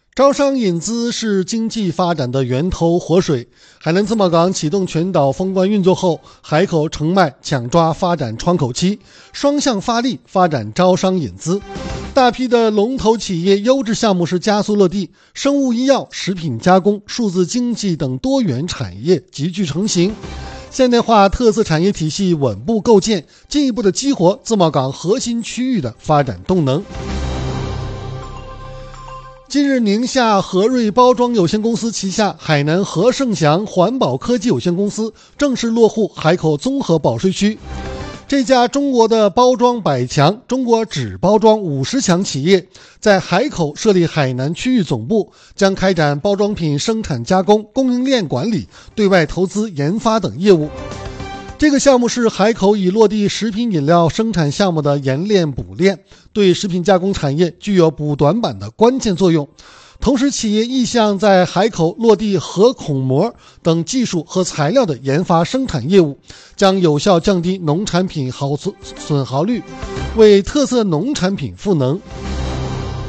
招商引资是经济发展的源头活水。海南自贸港启动全岛封关运作后，海口承迈抢抓发展窗口期，双向发力发展招商引资。大批的龙头企业优质项目是加速落地，生物医药、食品加工、数字经济等多元产业急剧成型。现代化特色产业体系稳步构建，进一步的激活自贸港核心区域的发展动能。近日，宁夏和瑞包装有限公司旗下海南和盛祥环保科技有限公司正式落户海口综合保税区。这家中国的包装100强、中国纸包装50强企业，在海口设立海南区域总部，将开展包装品生产加工、供应链管理、对外投资研发等业务。这个项目是海口已落地食品饮料生产项目的研炼补炼，对食品加工产业具有补短板的关键作用。同时，企业意向在海口落地核孔膜等技术和材料的研发生产业务，将有效降低农产品损耗率，为特色农产品赋能。